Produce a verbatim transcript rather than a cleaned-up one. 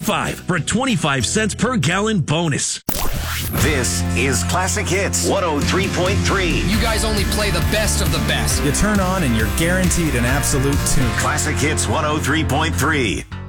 Five for a twenty-five cents per gallon bonus. This is Classic Hits one oh three point three. You guys only play the best of the best. You turn on and you're guaranteed an absolute tune. Classic Hits one oh three point three.